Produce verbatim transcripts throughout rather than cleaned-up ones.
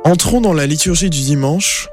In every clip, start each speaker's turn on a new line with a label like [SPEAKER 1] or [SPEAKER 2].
[SPEAKER 1] Entrons dans la liturgie du dimanche,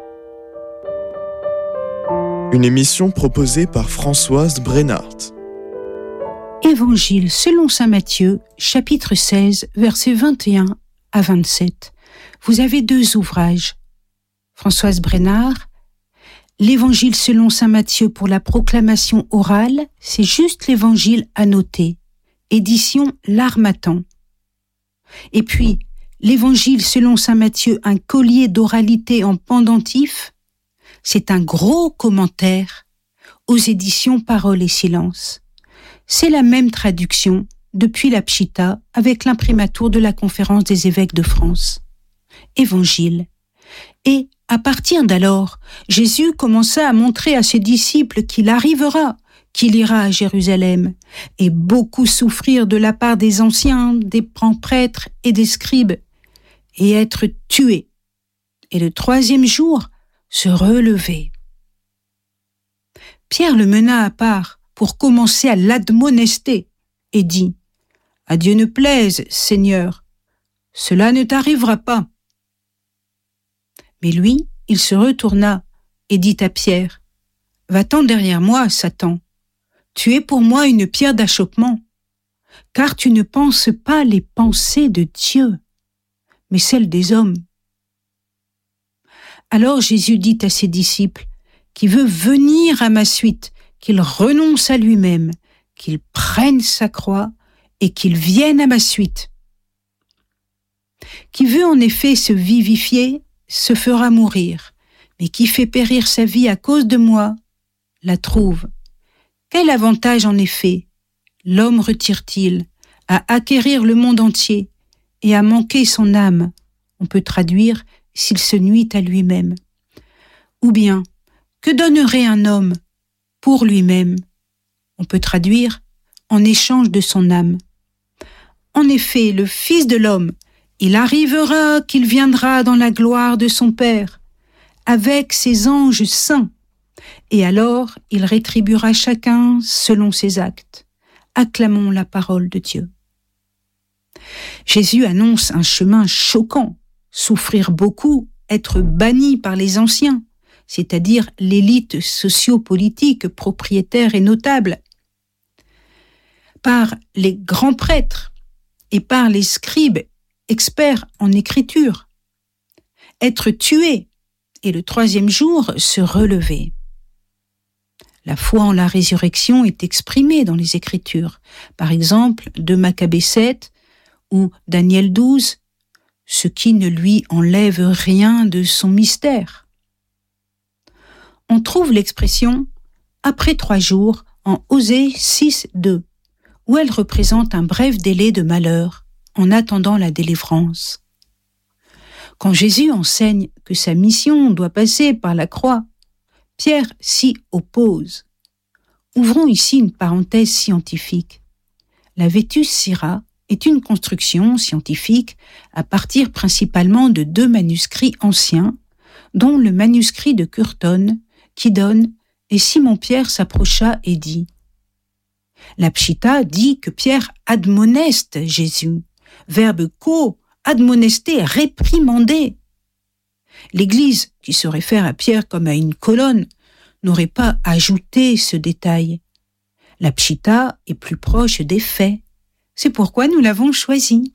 [SPEAKER 1] une émission proposée par Françoise Brenhardt.
[SPEAKER 2] Évangile selon saint Matthieu, chapitre seize, versets vingt et un à vingt-sept. Vous avez deux ouvrages. Françoise Brenhardt, l'Évangile selon saint Matthieu pour la proclamation orale, c'est juste l'Évangile annoté, édition L'Harmattan. Et puis, l'Évangile selon saint Matthieu, un collier d'oralité en pendentif, c'est un gros commentaire aux éditions Parole et Silence. C'est la même traduction depuis la Pshita avec l'imprimatur de la Conférence des évêques de France. Évangile. Et à partir d'alors, Jésus commença à montrer à ses disciples qu'il arrivera, qu'il ira à Jérusalem, et beaucoup souffrir de la part des anciens, des prêtres et des scribes, et être tué, et le troisième jour se relever. Pierre le mena à part pour commencer à l'admonester, et dit « À Dieu ne plaise, Seigneur, cela ne t'arrivera pas. » Mais lui, il se retourna et dit à Pierre « Va-t'en derrière moi, Satan, tu es pour moi une pierre d'achoppement, car tu ne penses pas les pensées de Dieu, mais celles des hommes. » Alors Jésus dit à ses disciples « Qui veut venir à ma suite, qu'il renonce à lui-même, qu'il prenne sa croix et qu'il vienne à ma suite. Qui veut en effet se vivifier, se fera mourir, mais qui fait périr sa vie à cause de moi, la trouve. Quel avantage en effet l'homme retire-t-il à acquérir le monde entier et à manquer son âme, on peut traduire s'il se nuit à lui-même. Ou bien, que donnerait un homme pour lui-même, on peut traduire en échange de son âme. En effet, le Fils de l'homme, il arrivera qu'il viendra dans la gloire de son Père, avec ses anges saints, et alors il rétribuera chacun selon ses actes. Acclamons la parole de Dieu. Jésus annonce un chemin choquant, souffrir beaucoup, être banni par les anciens, c'est-à-dire l'élite socio-politique, propriétaire et notable, par les grands prêtres et par les scribes, experts en écriture, être tué et le troisième jour se relever. La foi en la résurrection est exprimée dans les Écritures, par exemple de Maccabée sept ou Daniel douze, ce qui ne lui enlève rien de son mystère. On trouve l'expression « après trois jours » en Osée six deux, où elle représente un bref délai de malheur en attendant la délivrance. Quand Jésus enseigne que sa mission doit passer par la croix, Pierre s'y oppose. Ouvrons ici une parenthèse scientifique. La Vetus Syra est une construction scientifique à partir principalement de deux manuscrits anciens, dont le manuscrit de Curton, qui donne « Et Simon-Pierre s'approcha et dit ». La Pshita dit que Pierre admoneste Jésus, verbe ko, admonester, réprimander. L'Église, qui se réfère à Pierre comme à une colonne, n'aurait pas ajouté ce détail. La Pshita est plus proche des faits. C'est pourquoi nous l'avons choisi.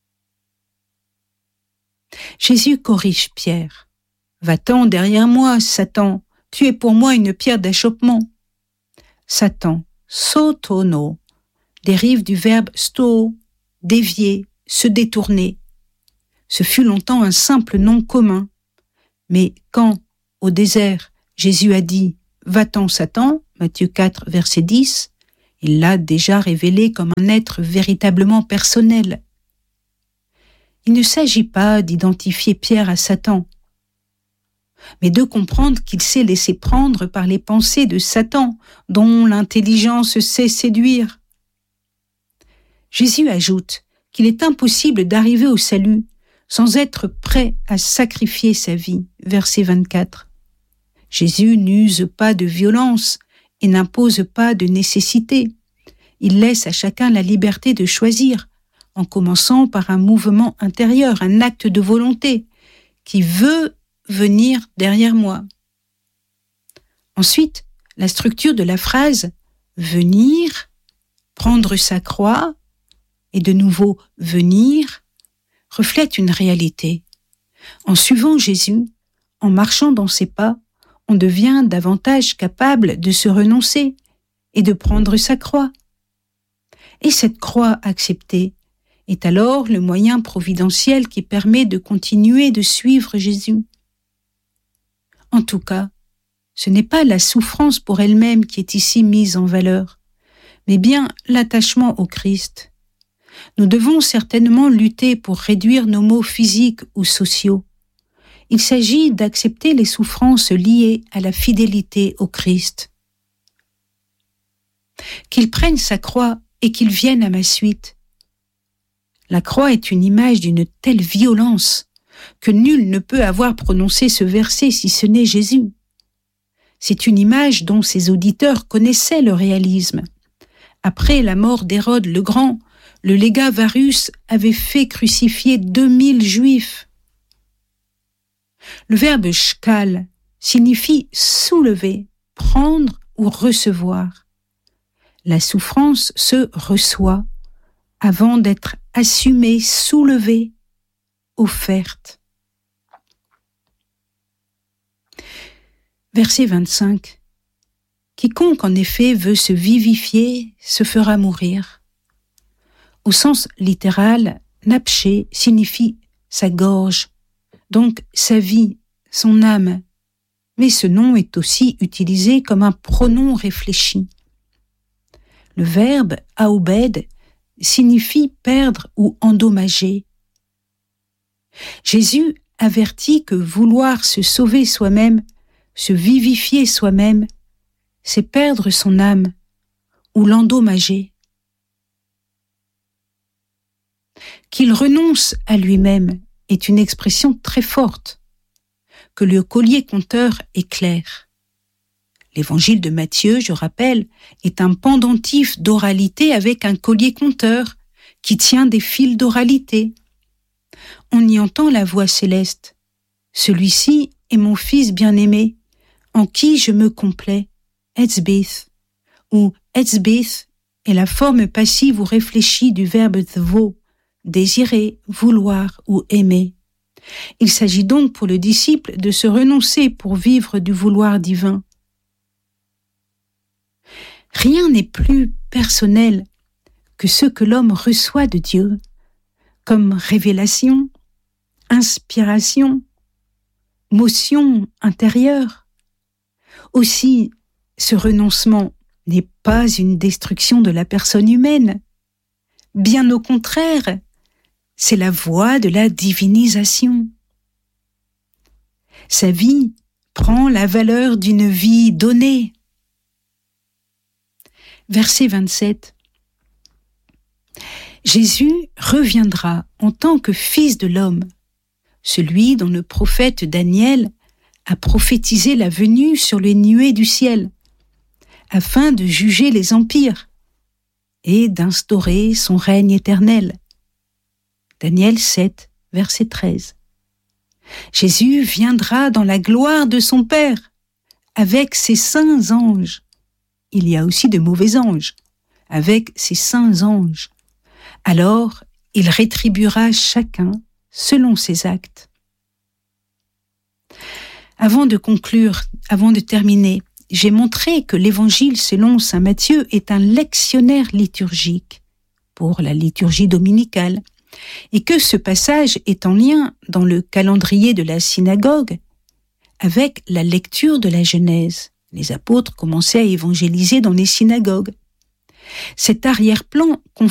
[SPEAKER 2] Jésus corrige Pierre. « Va-t'en derrière moi, Satan, tu es pour moi une pierre d'achoppement. » Satan, sotono, dérive du verbe sto, dévier, se détourner. Ce fut longtemps un simple nom commun. Mais quand, au désert, Jésus a dit « Va-t'en, Satan » Matthieu quatre, verset dix, il l'a déjà révélé comme un être véritablement personnel. Il ne s'agit pas d'identifier Pierre à Satan, mais de comprendre qu'il s'est laissé prendre par les pensées de Satan, dont l'intelligence sait séduire. Jésus ajoute qu'il est impossible d'arriver au salut sans être prêt à sacrifier sa vie, verset vingt-quatre. Jésus n'use pas de violence et n'impose pas de nécessité. Il laisse à chacun la liberté de choisir, en commençant par un mouvement intérieur, un acte de volonté, qui veut venir derrière moi. Ensuite, la structure de la phrase « venir », prendre sa croix et de nouveau « venir » reflète une réalité. En suivant Jésus, en marchant dans ses pas, on devient davantage capable de se renoncer et de prendre sa croix. Et cette croix acceptée est alors le moyen providentiel qui permet de continuer de suivre Jésus. En tout cas, ce n'est pas la souffrance pour elle-même qui est ici mise en valeur, mais bien l'attachement au Christ. Nous devons certainement lutter pour réduire nos maux physiques ou sociaux. Il s'agit d'accepter les souffrances liées à la fidélité au Christ. Qu'il prenne sa croix et qu'il vienne à ma suite. La croix est une image d'une telle violence que nul ne peut avoir prononcé ce verset si ce n'est Jésus. C'est une image dont ses auditeurs connaissaient le réalisme. Après la mort d'Hérode le Grand, le légat Varus avait fait crucifier deux mille Juifs. Le verbe shkal signifie soulever, prendre ou recevoir. La souffrance se reçoit avant d'être assumée, soulevée, offerte. Verset vingt-cinq. Quiconque en effet veut se vivifier se fera mourir. Au sens littéral, napché signifie sa gorge, donc sa vie, son âme. Mais ce nom est aussi utilisé comme un pronom réfléchi. Le verbe aobed signifie perdre ou endommager. Jésus avertit que vouloir se sauver soi-même, se vivifier soi-même, c'est perdre son âme ou l'endommager. Qu'il renonce à lui-même est une expression très forte, que le collier conteur est clair. L'évangile de Matthieu, je rappelle, est un pendentif d'oralité avec un collier conteur qui tient des fils d'oralité. On y entend la voix céleste. Celui-ci est mon fils bien-aimé, en qui je me complais, etzbeth, ou etzbeth est la forme passive ou réfléchie du verbe tvo, désirer, vouloir ou aimer. Il s'agit donc pour le disciple de se renoncer pour vivre du vouloir divin. Rien n'est plus personnel que ce que l'homme reçoit de Dieu, comme révélation, inspiration, motion intérieure. Aussi, ce renoncement n'est pas une destruction de la personne humaine. Bien au contraire, c'est la voie de la divinisation. Sa vie prend la valeur d'une vie donnée. Verset vingt-sept. Jésus reviendra en tant que Fils de l'homme, celui dont le prophète Daniel a prophétisé la venue sur les nuées du ciel, afin de juger les empires et d'instaurer son règne éternel. Daniel sept, verset treize. Jésus viendra dans la gloire de son Père, avec ses saints anges. Il y a aussi de mauvais anges, avec ses saints anges. Alors, il rétribuera chacun selon ses actes. Avant de conclure, avant de terminer, j'ai montré que l'Évangile selon saint Matthieu est un lectionnaire liturgique pour la liturgie dominicale et que ce passage est en lien dans le calendrier de la synagogue avec la lecture de la Genèse. Les apôtres commençaient à évangéliser dans les synagogues. Cet arrière-plan